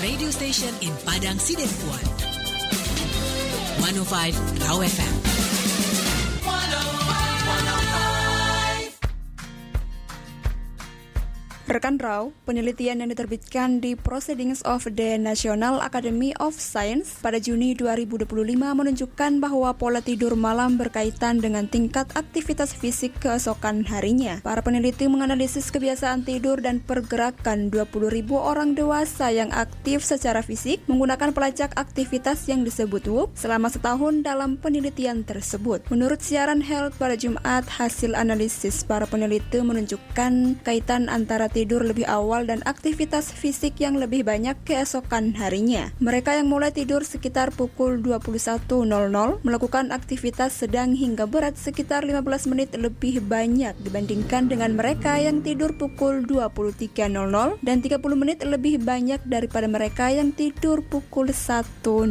radio station in Padang Sidempuan. 105 Raw FM. Rekan Raw, penelitian yang diterbitkan di Proceedings of the National Academy of Science pada Juni 2025 menunjukkan bahwa pola tidur malam berkaitan dengan tingkat aktivitas fisik keesokan harinya. Para peneliti menganalisis kebiasaan tidur dan pergerakan 20.000 orang dewasa yang aktif secara fisik menggunakan pelacak aktivitas yang disebut WOOP selama setahun dalam penelitian tersebut. Menurut siaran Health pada Jumat, hasil analisis para peneliti menunjukkan kaitan antara tidur lebih awal dan aktivitas fisik yang lebih banyak keesokan harinya. Mereka yang mulai tidur sekitar pukul 21.00 melakukan aktivitas sedang hingga berat sekitar 15 menit lebih banyak dibandingkan dengan mereka yang tidur pukul 23.00 dan 30 menit lebih banyak daripada mereka yang tidur pukul 1.00.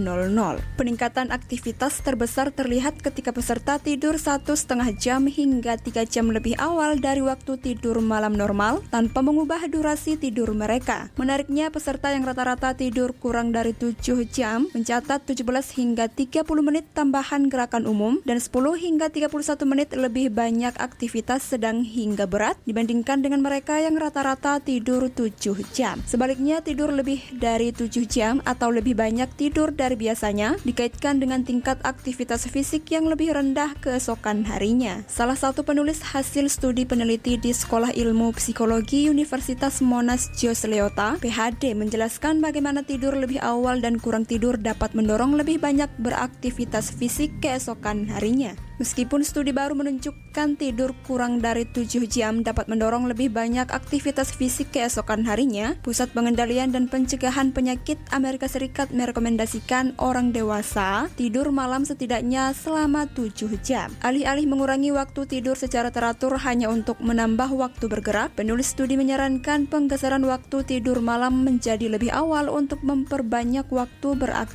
Peningkatan aktivitas terbesar terlihat ketika peserta tidur 1,5 jam hingga 3 jam lebih awal dari waktu tidur malam normal tanpa mengubah durasi tidur mereka. Menariknya, peserta yang rata-rata tidur kurang dari 7 jam mencatat 17 hingga 30 menit tambahan gerakan umum dan 10 hingga 31 menit lebih banyak aktivitas sedang hingga berat dibandingkan dengan mereka yang rata-rata tidur 7 jam. Sebaliknya, tidur lebih dari 7 jam atau lebih banyak tidur dari biasanya dikaitkan dengan tingkat aktivitas fisik yang lebih rendah keesokan harinya. Salah satu penulis hasil studi peneliti di Sekolah Ilmu Psikologi Universitas Monash Jos Leota, PhD, menjelaskan bagaimana tidur lebih awal dan kurang tidur dapat mendorong lebih banyak beraktivitas fisik keesokan harinya. Meskipun studi baru menunjukkan tidur kurang dari 7 jam dapat mendorong lebih banyak aktivitas fisik keesokan harinya, Pusat Pengendalian dan Pencegahan Penyakit Amerika Serikat merekomendasikan orang dewasa tidur malam setidaknya selama 7 jam. Alih-alih mengurangi waktu tidur secara teratur hanya untuk menambah waktu bergerak, penulis studi menyarankan penggeseran waktu tidur malam menjadi lebih awal untuk memperbanyak waktu beraktivitas